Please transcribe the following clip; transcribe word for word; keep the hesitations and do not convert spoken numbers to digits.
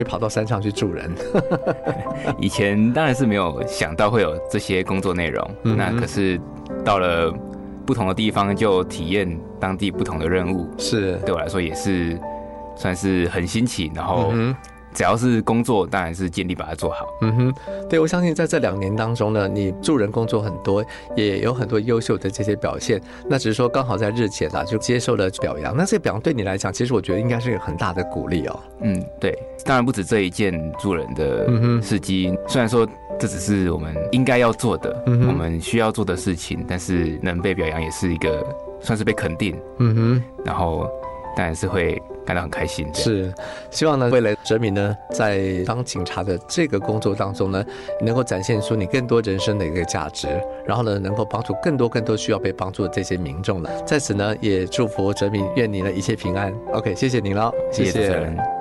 跑到山上去助人。 以前当然是没有想到会有这些工作内容，嗯、那可是到了不同的地方就体验当地不同的任务， 是对我来说也是算是很新奇，然后只要是工作当然是尽力把它做好。 嗯哼，对，我相信在这两年当中呢，你助人工作很多，也有很多优秀的这些表现，那只是说刚好在日前啊就接受了表扬，那这个表扬对你来讲其实我觉得应该是一个很大的鼓励哦。 嗯，对，当然不止这一件助人的事迹、嗯、虽然说这只是我们应该要做的、嗯、我们需要做的事情，但是能被表扬也是一个算是被肯定，嗯哼，然后当然是会感到很开心。 是，希望呢，未来哲民呢，在当警察的这个工作当中呢，能够展现出你更多人生的一个价值，然后呢，能够帮助更多更多需要被帮助的这些民众了。在此呢，也祝福哲民，愿你呢一切平安。OK， 谢谢您了， 谢谢主持人。